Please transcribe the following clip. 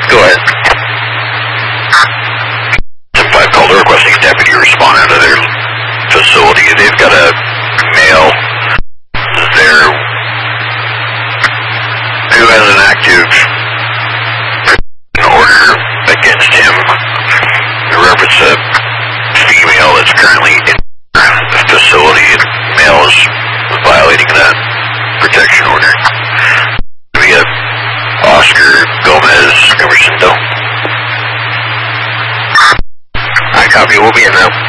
Go ahead. 5 caller requesting deputy respond out of their facility. They've got a male there who has an active order against him in reference to a female that's currently in the facility. The male is violating that protection order. We have Oscar Gomez Emerson. I copy. We'll be in now.